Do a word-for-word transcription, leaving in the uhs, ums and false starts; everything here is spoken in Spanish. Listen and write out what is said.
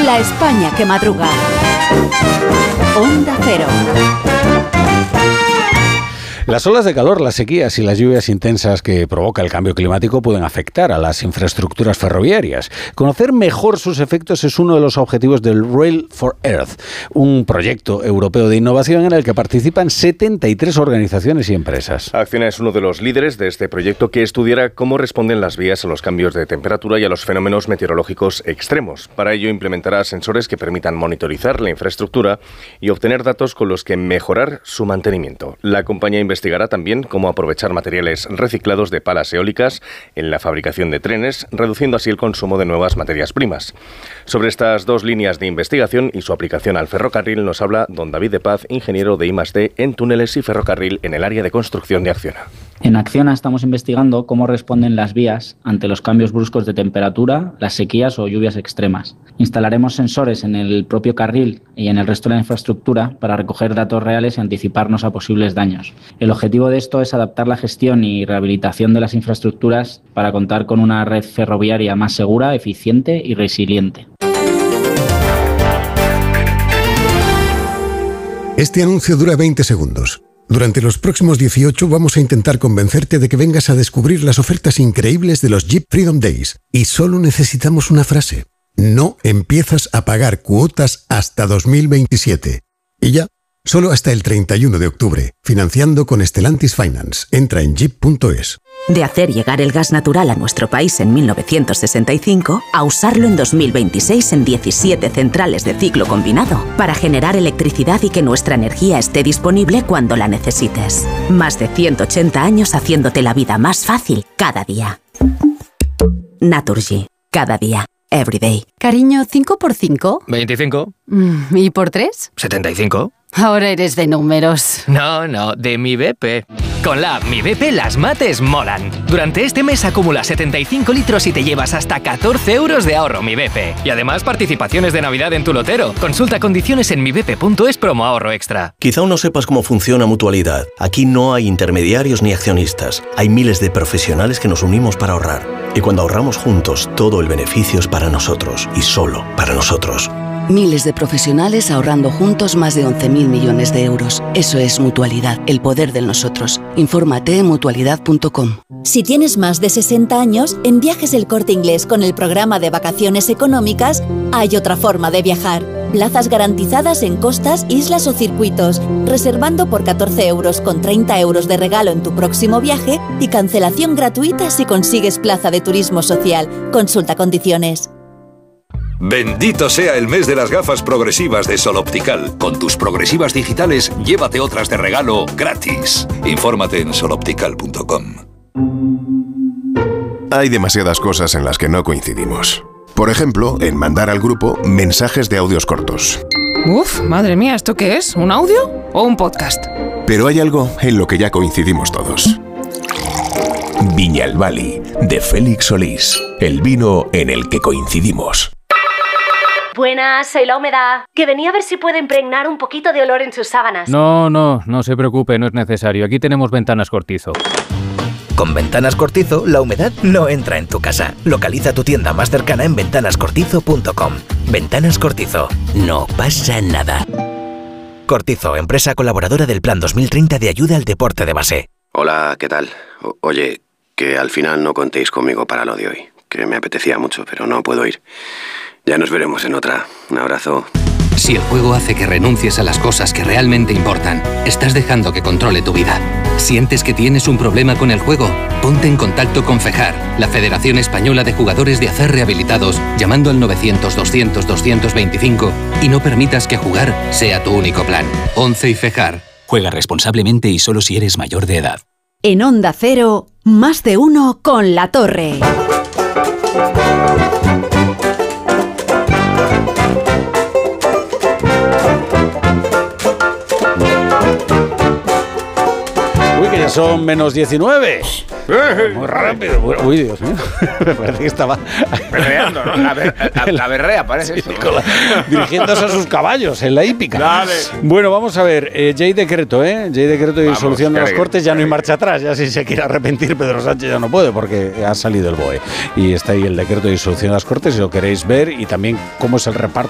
La España que madruga. Onda Cero. Las olas de calor, las sequías y las lluvias intensas que provoca el cambio climático pueden afectar a las infraestructuras ferroviarias. Conocer mejor sus efectos es uno de los objetivos del Rail for Earth, un proyecto europeo de innovación en el que participan setenta y tres organizaciones y empresas. Acciona es uno de los líderes de este proyecto que estudiará cómo responden las vías a los cambios de temperatura y a los fenómenos meteorológicos extremos. Para ello implementará sensores que permitan monitorizar la infraestructura y obtener datos con los que mejorar su mantenimiento. La compañía investigará también cómo aprovechar materiales reciclados de palas eólicas en la fabricación de trenes, reduciendo así el consumo de nuevas materias primas. Sobre estas dos líneas de investigación y su aplicación al ferrocarril nos habla don David de Paz, ingeniero de I más D en túneles y ferrocarril en el área de construcción de Acciona. En Acciona estamos investigando cómo responden las vías ante los cambios bruscos de temperatura, las sequías o lluvias extremas. Instalaremos sensores en el propio carril y en el resto de la infraestructura para recoger datos reales y anticiparnos a posibles daños. El objetivo de esto es adaptar la gestión y rehabilitación de las infraestructuras para contar con una red ferroviaria más segura, eficiente y resiliente. Este anuncio dura veinte segundos. Durante los próximos dieciocho vamos a intentar convencerte de que vengas a descubrir las ofertas increíbles de los Jeep Freedom Days. Y solo necesitamos una frase. No empiezas a pagar cuotas hasta dos mil veintisiete. Y ya, solo hasta el treinta y uno de octubre. Financiando con Stellantis Finance. Entra en jeep punto es. De hacer llegar el gas natural a nuestro país en mil novecientos sesenta y cinco a usarlo en dos mil veintiséis en diecisiete centrales de ciclo combinado para generar electricidad y que nuestra energía esté disponible cuando la necesites. Más de ciento ochenta años haciéndote la vida más fácil cada día. Naturgy. Cada día. Every day. Cariño, ¿cinco por cinco? veinticinco. Mm, ¿Y por tres? setenta y cinco. Ahora eres de números. No, no, de mi B P. Con la app Mi B P las mates molan. Durante este mes acumula setenta y cinco litros y te llevas hasta catorce euros de ahorro Mi B P. Y además participaciones de Navidad en tu lotero. Consulta condiciones en mi b p punto es promo ahorro extra. Quizá aún no sepas cómo funciona Mutualidad. Aquí no hay intermediarios ni accionistas. Hay miles de profesionales que nos unimos para ahorrar. Y cuando ahorramos juntos, todo el beneficio es para nosotros. Y solo para nosotros. Miles de profesionales ahorrando juntos más de once mil millones de euros. Eso es Mutualidad, el poder del nosotros. Infórmate en mutualidad punto com. Si tienes más de sesenta años, en Viajes El Corte Inglés con el programa de vacaciones económicas, hay otra forma de viajar. Plazas garantizadas en costas, islas o circuitos, reservando por catorce euros con treinta euros de regalo en tu próximo viaje y cancelación gratuita si consigues plaza de turismo social. Consulta condiciones. Bendito sea el mes de las gafas progresivas de Sol Optical. Con tus progresivas digitales, llévate otras de regalo gratis. Infórmate en sol optical punto com. Hay demasiadas cosas en las que no coincidimos. Por ejemplo, en mandar al grupo mensajes de audios cortos. Uf, madre mía, ¿esto qué es? ¿Un audio o un podcast? Pero hay algo en lo que ya coincidimos todos. Viñalbali, de Félix Solís. El vino en el que coincidimos. Buenas, soy La Humedad, que venía a ver si puede impregnar un poquito de olor en sus sábanas. No, no, no se preocupe, no es necesario. Aquí tenemos Ventanas Cortizo. Con Ventanas Cortizo, la humedad no entra en tu casa. Localiza tu tienda más cercana en ventanas cortizo punto com. Ventanas Cortizo. No pasa nada. Cortizo, empresa colaboradora del Plan dos mil treinta de ayuda al deporte de base. Hola, ¿qué tal? O- oye, que al final no contéis conmigo para lo de hoy. Que me apetecía mucho, pero no puedo ir. Ya nos veremos en otra. Un abrazo. Si el juego hace que renuncies a las cosas que realmente importan, estás dejando que controle tu vida. ¿Sientes que tienes un problema con el juego? Ponte en contacto con FEJAR, la Federación Española de Jugadores de Acer Rehabilitados, llamando al novecientos, doscientos, doscientos veinticinco y no permitas que jugar sea tu único plan. once y FEJAR. Juega responsablemente y solo si eres mayor de edad. En Onda Cero, más de uno con La Torre. Uy, que ya son menos diecinueve. Muy rápido. Uy, Dios mío. Me parece que estaba Berreando, ¿no? La, ber, la, la berrea, parece eso. dirigiéndose a sus caballos en la hípica. Dale. Bueno, vamos a ver. Eh, ya hay decreto, ¿eh? Ya hay decreto y Vamos, solución de que las hay- Cortes. Ya no hay que- marcha atrás. Ya si se quiere arrepentir, Pedro Sánchez ya no puede porque ha salido el B O E. Y está ahí el decreto de disolución de las Cortes si lo queréis ver. Y también cómo es el reparto